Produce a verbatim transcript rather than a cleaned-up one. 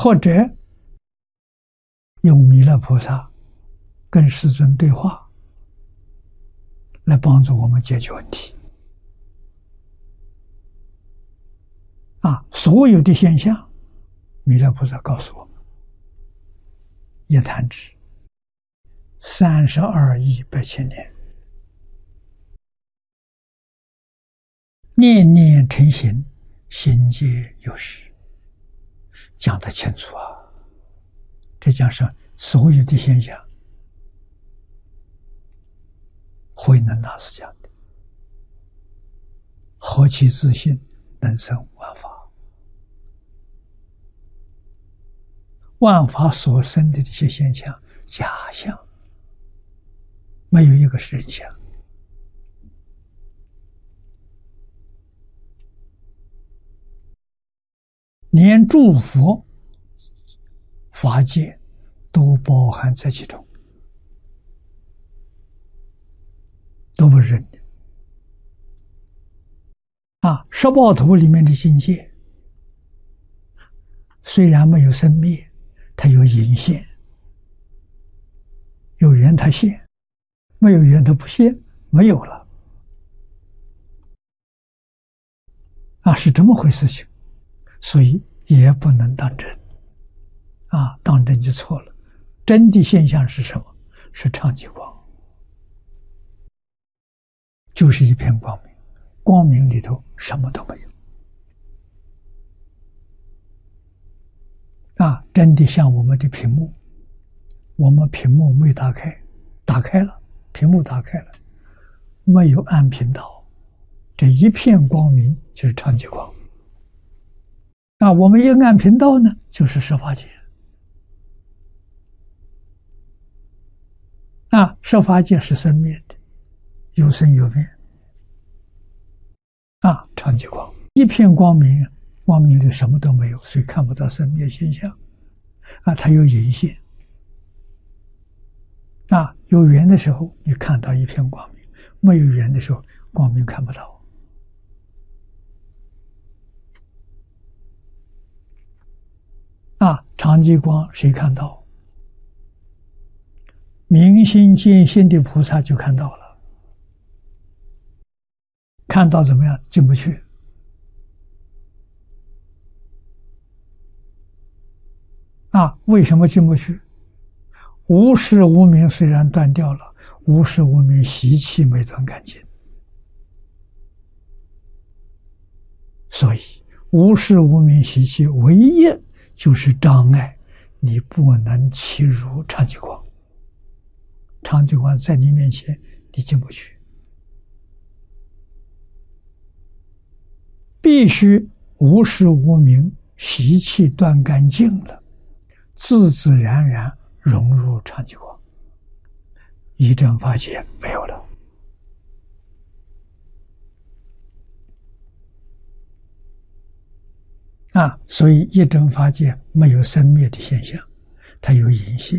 或者用弥勒菩萨跟世尊对话，来帮助我们解决问题。啊，所有的现象，弥勒菩萨告诉我们：一弹指，三十二亿八千年，念念成形，心皆有时。讲得清楚啊！这讲是所有的现象，慧能大师讲的：何其自信，能生万法。万法所生的这些现象，假象，没有一个是真相。连诸佛法界都包含在其中，都不是真的。啊，十报图里面的境界，虽然没有生灭，它有隐现，有缘它现，没有缘它不现，没有了。啊，是这么回事情。所以也不能当真，啊，当真就错了。真的现象是什么？是常寂光，就是一片光明，光明里头什么都没有。啊，真的像我们的屏幕，我们屏幕没打开，打开了，屏幕打开了，没有按频道，这一片光明就是常寂光。啊，我们一按频道呢，就是十法界。啊，十法界是生灭的，有生有灭。啊，常寂光，一片光明，光明里什么都没有，所以看不到生灭现象。啊，它有隐现。啊，有缘的时候，你看到一片光明；没有缘的时候，光明看不到。啊，常寂光谁看到？明心见性的菩萨就看到了。看到怎么样？进不去。啊，为什么进不去？无始无明虽然断掉了，无始无明习气没断干净，所以无始无明习气唯一就是障碍，你不能契入常寂光。常寂光在你面前，你进不去。必须无始无明习气断干净了，自自然然融入常寂光，一真法界没有了。啊，所以一真法界没有生灭的现象，它有隐现。